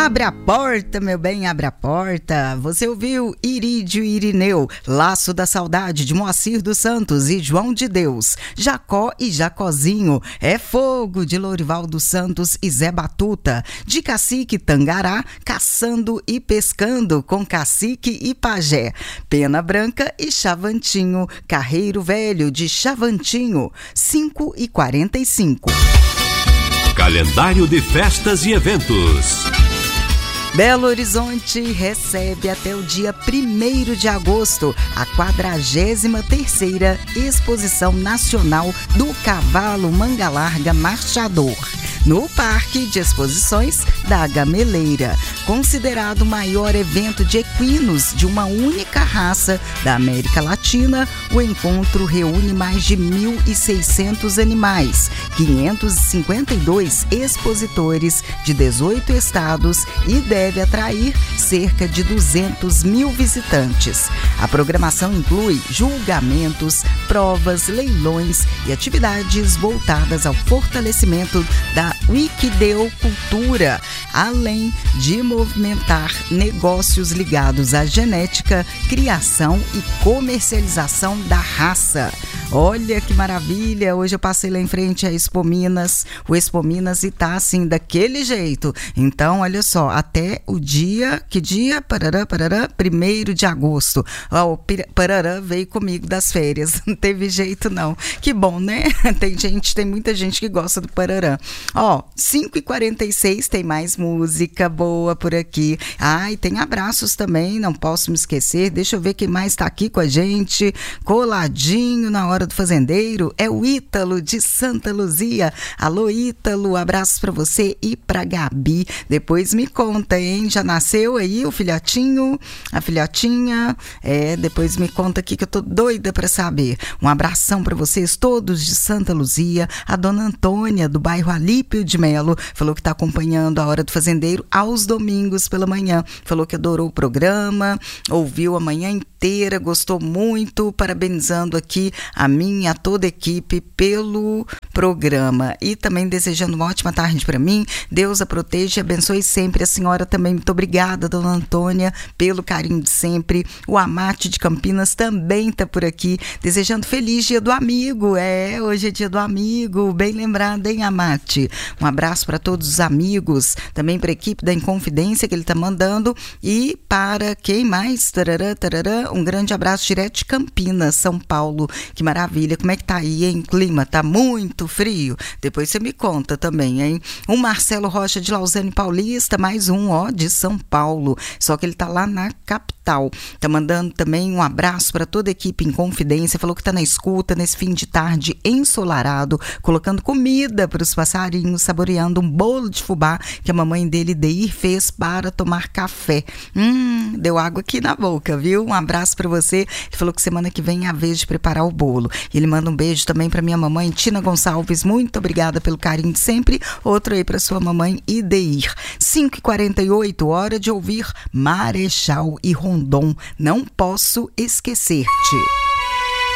Abre a porta, meu bem, abre a porta. Você ouviu Irídio e Irineu, Laço da Saudade, de Moacir dos Santos e João de Deus. Jacó e Jacozinho, É Fogo, de Lourival dos Santos e Zé Batuta. De Cacique Tangará, Caçando e Pescando, com Cacique e Pajé. Pena Branca e Chavantinho, Carreiro Velho, de Chavantinho. 5h45. Calendário de festas e eventos. Belo Horizonte recebe até o dia 1º de agosto a 43ª Exposição Nacional do Cavalo Manga Larga Marchador, no Parque de Exposições da Gameleira. Considerado o maior evento de equinos de uma única raça da América Latina, o encontro reúne mais de 1.600 animais, 552 expositores de 18 estados e deve atrair cerca de 200 mil visitantes. A programação inclui julgamentos, provas, leilões e atividades voltadas ao fortalecimento da Wikideocultura, além de movimentar negócios ligados à genética, criação e comercialização da raça. Olha que maravilha! Hoje eu passei lá em frente a Expo Minas, o Expo Minas, e tá assim, daquele jeito. Então, olha só, até o dia, que dia? Parará, 1º de agosto. Ó, o Parará veio comigo das férias, não teve jeito não. Que bom, né? Tem muita gente que gosta do Parará. Ó, 5h46, tem mais música boa por aqui. Ai, tem abraços também, não posso me esquecer. Deixa eu ver quem mais tá aqui com a gente. Coladinho na hora do fazendeiro, é o Ítalo de Santa Luzia. Alô, Ítalo, abraços pra você e pra Gabi. Depois me conta, hein? Já nasceu aí o filhotinho, a filhotinha? Depois me conta aqui que eu tô doida pra saber. Um abração pra vocês todos de Santa Luzia. A dona Antônia, do bairro Alípio de Melo, falou que tá acompanhando a Hora do Fazendeiro aos domingos pela manhã. Falou que adorou o programa, ouviu a manhã inteira, gostou muito, parabenizando aqui a mim e a toda a equipe pelo programa. E também desejando uma ótima tarde para mim. Deus a proteja e abençoe sempre a senhora também. Muito obrigada, dona Antônia, pelo carinho de sempre. O Amate de Campinas também está por aqui, desejando feliz dia do amigo. Hoje é dia do amigo. Bem lembrado, hein, Amate? Um abraço para todos os amigos, também para a equipe da Inconfidência que ele está mandando. E para quem mais? Um grande abraço direto de Campinas, São Paulo. Que maravilha, como é que tá aí, hein? Clima tá muito frio? Depois você me conta também, hein? O Marcelo Rocha de Lausanne Paulista, mais um, de São Paulo, só que ele tá lá na capital. Tá mandando também um abraço para toda a equipe Inconfidência, falou que tá na escuta nesse fim de tarde ensolarado, colocando comida para os passarinhos, saboreando um bolo de fubá que a mamãe dele, Deir, fez para tomar café. Deu água aqui na boca, viu? Um abraço para você. Ele falou que semana que vem é a vez de preparar o bolo. E ele manda um beijo também para minha mamãe, Tina Gonçalves. Muito obrigada pelo carinho de sempre. Outro aí para sua mamãe, Ideir. 5h48, hora de ouvir Marechal e Rondon. Não posso esquecer-te.